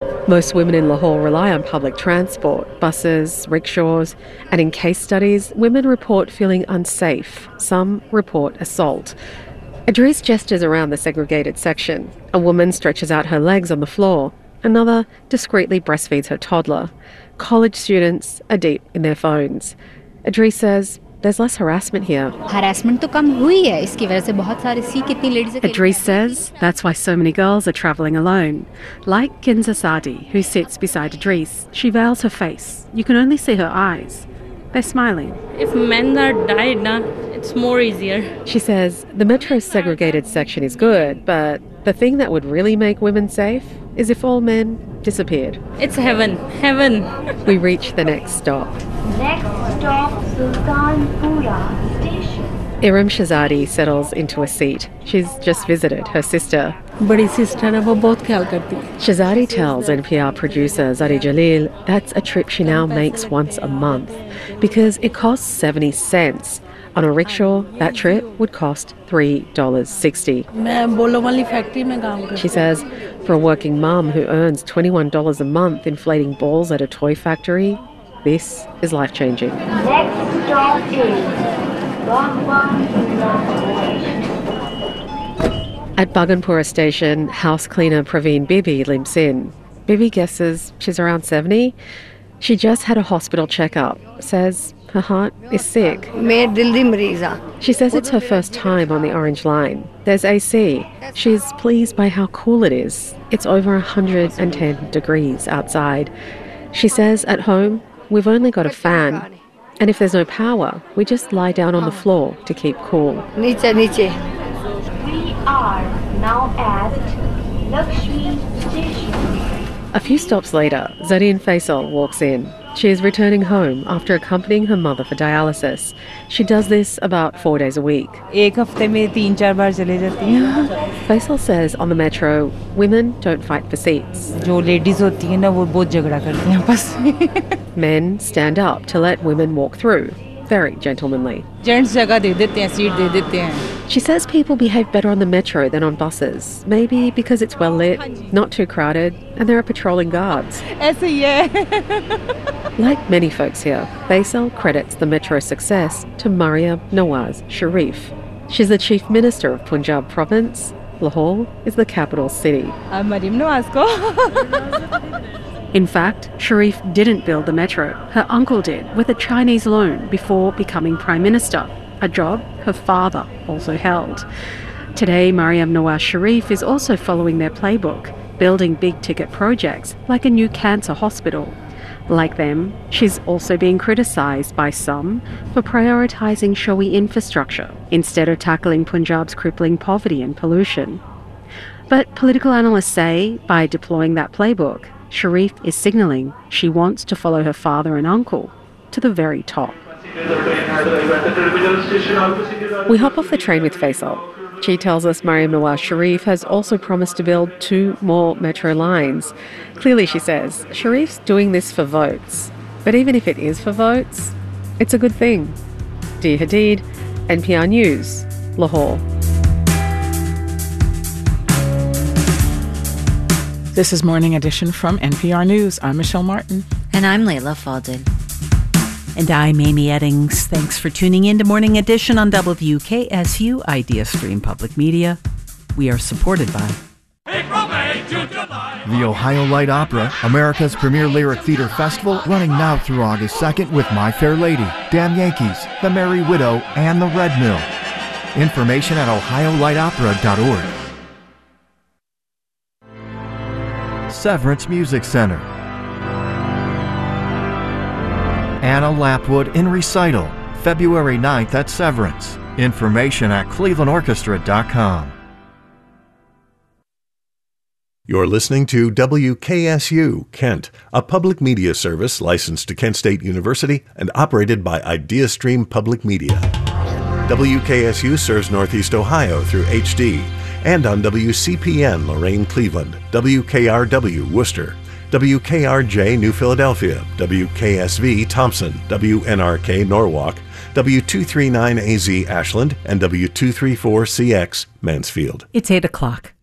Most women in Lahore rely on public transport, buses, rickshaws, and in case studies, women report feeling unsafe. Some report assault. Idris gestures around the segregated section. A woman stretches out her legs on the floor. Another discreetly breastfeeds her toddler. College students are deep in their phones. Idris says there's less harassment here. Harassment तो कम हुई है इसकी वजह से बहुत सारी सी कितनी ladies Idris says that's why so many girls are travelling alone. Like Kinza Sadi, who sits beside Idris, she veils her face. You can only see her eyes. They're smiling. If men are died, it's more easier. She says the metro's segregated section is good, but the thing that would really make women safe is if all men disappeared. It's heaven. Heaven. We reach the next stop. Next stop, Sultanpura Station. Iram Shahzadi settles into a seat. She's just visited her sister. बड़ी sister है वो बहुत ख्याल करती है. Shahzadi tells NPR producer Zari Jalil that's a trip she now makes once a month because it costs 70 cents. On a rickshaw, that trip would cost $3.60. मैं बोलो वाली फैक्ट्री में काम करती. She says for a working mum who earns $21 a month inflating balls at a toy factory, this is life-changing. Next stop is Bhagwanpura Station. At Bhaganpura station, house cleaner Praveen Bibi limps in. Bibi guesses she's around 70. She just had a hospital checkup. Says her heart is sick. मैं दिल दी मरीज हाँ. She says it's her first time on the Orange Line. There's AC. She's pleased by how cool it is. It's over 110 degrees outside. She says at home, we've only got a fan. And if there's no power, we just lie down on the floor to keep cool. नीचे नीचे. We are now at Lakshmi Station. A few stops later, Zareen Faisal walks in. She is returning home after accompanying her mother for dialysis. She does this about 4 days a week. एक हफ्ते में 3-4 बार चले जाती हैं. Faisal says on the metro, women don't fight for seats. जो ladies होती हैं ना वो बहुत झगड़ा करती हैं आपस में. Men stand up to let women walk through. Very gentlemanly. Gents जगह दे देते हैं, सीट दे देते हैं. She says people behave better on the metro than on buses. Maybe because it's well lit, not too crowded, and there are patrolling guards. ऐसे ही है. Like many folks here, Faisal credits the metro's success to Mariam Nawaz Sharif. She's the Chief Minister of Punjab Province. Lahore is the capital city. Maryam Nawaz को. In fact, Sharif didn't build the metro. Her uncle did, with a Chinese loan before becoming Prime Minister, a job her father also held. Today, Mariam Nawaz Sharif is also following their playbook, building big-ticket projects like a new cancer hospital. Like them, she's also being criticised by some for prioritising showy infrastructure instead of tackling Punjab's crippling poverty and pollution. But political analysts say by deploying that playbook, Sharif is signalling she wants to follow her father and uncle to the very top. We hop off the train with Faisal. She tells us Mariam Nawaz Sharif has also promised to build 2 more metro lines. Clearly, she says, Sharif's doing this for votes. But even if it is for votes, it's a good thing. Dia Hadid, NPR News, Lahore. This is Morning Edition from NPR News. I'm Michelle Martin. And I'm Layla Fadel. And I'm Amy Eddings. Thanks for tuning in to Morning Edition on WKSU Idea Stream Public Media. We are supported by the Ohio Light Opera, America's premier lyric theater festival, running now through August 2nd with My Fair Lady, Damn Yankees, The Merry Widow, and The Red Mill. Information at ohiolightopera.org. Severance Music Center. Anna Lapwood in recital, February 9th at Severance. Information at clevelandorchestra.com. You're listening to WKSU, Kent, a public media service licensed to Kent State University and operated by IdeaStream Public Media. WKSU serves Northeast Ohio through HD and on WCPN Lorain, Cleveland, WKRW Worcester, WKRJ New Philadelphia, WKSV Thompson, WNRK Norwalk, W239AZ Ashland, and W234CX Mansfield. It's 8 o'clock.